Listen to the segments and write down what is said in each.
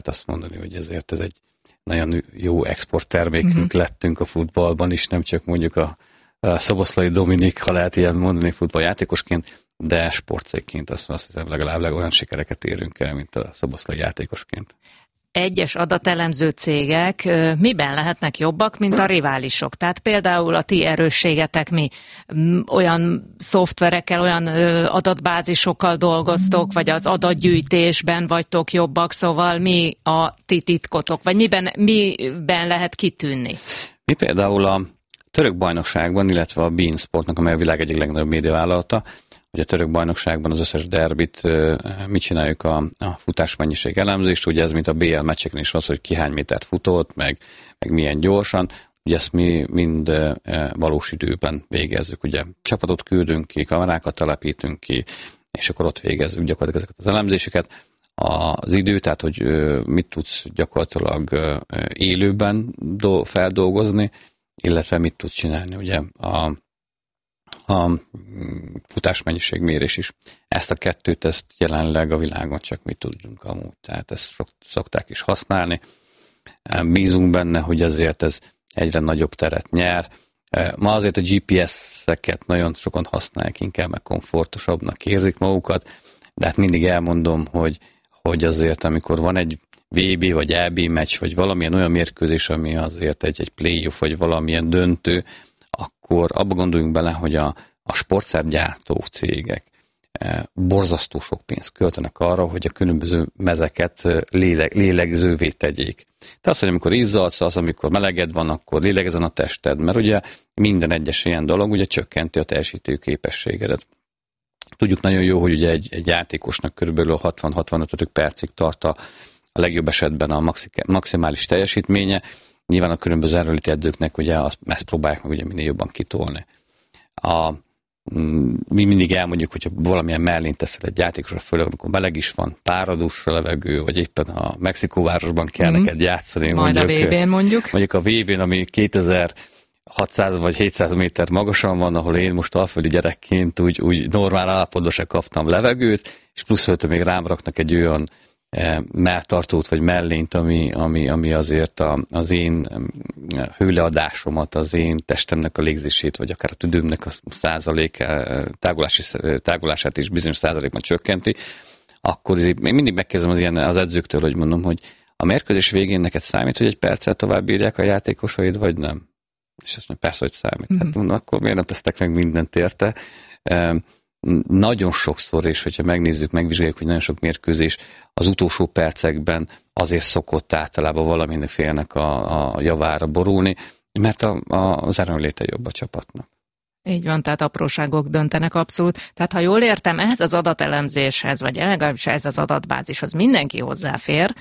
azt mondani, hogy ezért ez egy nagyon jó exporttermékünk lettünk a futballban is, nem csak mondjuk a Szoboszlai Dominik, ha lehet ilyen mondani futballjátékosként, de sportcégként azt hiszem legalább olyan sikereket érünk el, mint a Szoboszlai játékosként. Egyes adatelemző cégek miben lehetnek jobbak, mint a riválisok? Tehát például a ti erősségetek mi? Olyan szoftverekkel, olyan adatbázisokkal dolgoztok, vagy az adatgyűjtésben vagytok jobbak, szóval mi a ti titkotok, vagy miben lehet kitűnni? Mi például a török bajnokságban, illetve a beIN Sportnak, amely a világ egyik legnagyobb médiavállalata, hogy a török bajnokságban az összes derbit mit csináljuk a futásmennyiség elemzést, ugye ez mint a BL meccseken is az, hogy ki hány métert futott, meg milyen gyorsan, ugye ezt mi mind valós időben végezzük, ugye csapatot küldünk ki, kamerákat telepítünk ki, és akkor ott végezzük gyakorlatilag ezeket az elemzéseket. Az idő, tehát hogy mit tudsz gyakorlatilag élőben feldolgozni, illetve mit tudsz csinálni ugye a futásmennyiségmérés is. Ezt a kettőt, ezt jelenleg a világon csak mi tudunk amúgy, tehát ezt szokták is használni. Bízunk benne, hogy azért ez egyre nagyobb teret nyer. Ma azért a GPS-eket nagyon sokan használják, inkább meg komfortosabbnak érzik magukat, de hát mindig elmondom, hogy azért amikor van egy VB vagy EB meccs, vagy valamilyen olyan mérkőzés, ami azért egy playoff, vagy valamilyen döntő, akkor abba gondoljunk bele, hogy a sportszergyártó cégek borzasztó sok pénzt költenek arra, hogy a különböző mezeket lélegzővé tegyék. Tehát az, hogy amikor izzadsz, az, amikor meleged van, akkor lélegezzen a tested, mert ugye minden egyes ilyen dolog ugye csökkenti a teljesítő képességedet. Tudjuk nagyon jó, hogy ugye egy játékosnak körülbelül 60-65 percig tart a legjobb esetben a maximális teljesítménye. Nyilván a különböző erőléti edzőknek ugye ezt próbálják meg ugye minél jobban kitolni. Mi mindig elmondjuk, hogyha valamilyen mellén teszel egy játékosra, főleg amikor meleg is van, páradús a levegő, vagy éppen a Mexikóvárosban kell neked játszani. Majd a VB-n mondjuk. Mondjuk a VB-n, ami 2600 vagy 700 méter magasan van, ahol én most alföldi gyerekként úgy normál állapotban se kaptam levegőt, és plusz még rám raknak egy olyan melltartót vagy mellényt, ami azért az én hőleadásomat, az én testemnek a légzését, vagy akár a tüdőmnek a tágulását is bizonyos százalékban csökkenti, akkor még mindig megkérdezem az edzőktől, hogy mondom, hogy a mérkőzés végén neked számít, hogy egy perccel tovább bírják a játékosaid, vagy nem? És azt mondja, persze, hogy számít. Hát mondom, akkor miért nem tesztek meg mindent érte? Nagyon sokszor, és hogyha megvizsgáljuk, hogy nagyon sok mérkőzés az utolsó percekben azért szokott általában valaminek félnek a javára borulni, mert az erőnléte jobb a csapatnak. Így van, tehát apróságok döntenek abszolút. Tehát ha jól értem, ehhez az adatelemzéshez, vagy legalábbis ehhez az adatbázishoz mindenki hozzáfér,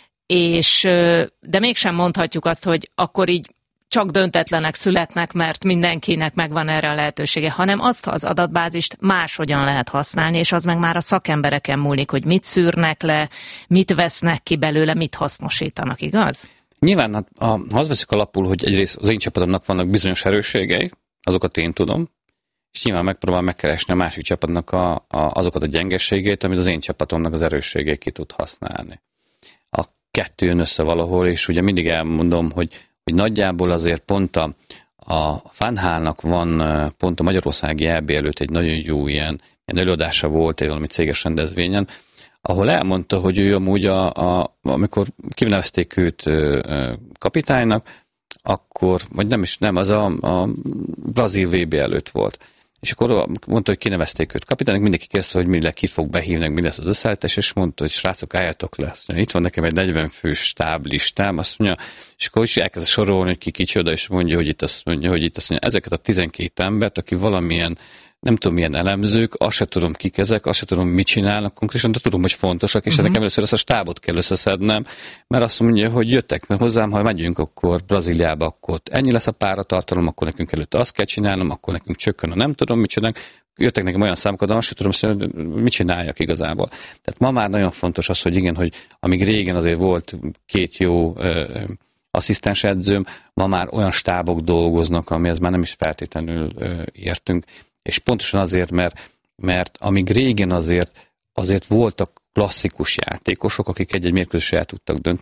de mégsem mondhatjuk azt, hogy akkor így csak döntetlenek születnek, mert mindenkinek megvan erre a lehetősége, hanem azt az adatbázist máshogyan lehet használni, és az meg már a szakembereken múlik, hogy mit szűrnek le, mit vesznek ki belőle, mit hasznosítanak, igaz? Nyilván, ha azt veszik alapul, hogy egyrészt az én csapatomnak vannak bizonyos erősségei, azokat én tudom, és nyilván megpróbál megkeresni a másik csapatnak azokat a gyengességét, amit az én csapatomnak az erősségei ki tud használni. A kettő jön össze valahol, és ugye mindig elmondom, hogy nagyjából azért pont a Fanhálnak van pont a Magyarországi EB előtt egy nagyon jó ilyen előadása volt egy valami céges rendezvényen, ahol elmondta, hogy ő amúgy amikor kinevezték őt kapitánynak, akkor, vagy nem, az a brazil VB előtt volt. És akkor mondta, hogy kinevezték őt kapitánynak, mindenki kezdte, hogy ki fog behívni, mi lesz az összeállítás, és mondta, hogy srácok, álljatok le. Itt van nekem egy 40 fős stáblistám, azt mondja, és akkor is elkezd sorolni, hogy ki kicsoda, és mondja, hogy itt azt mondja, ezeket a 12 embert, aki valamilyen, nem tudom, milyen elemzők, azt se tudom, kik ezek, azt se tudom, mit csinálnak konkrétan, de tudom, hogy fontosak, és nekem először ezt a stábot kell összeszednem, mert azt mondja, hogy jöttek hozzám, ha megyünk akkor Brazíliába, akkor ennyi lesz a páratartalom, akkor nekünk előtte azt kell csinálnom, akkor nekünk csökken a nem tudom, mit csinálnak. Jöttek nekem olyan számokat, de azt sem tudom, hogy mit csináljak igazából. Tehát ma már nagyon fontos az, hogy igen, hogy amíg régen azért volt 2 jó asszisztens edzőm, ma már olyan stábok dolgoznak, amihez már nem is feltétlenül értünk. És pontosan azért, mert amíg régen azért voltak klasszikus játékosok, akik egy-egy mérkőzésre el tudtak dönteni,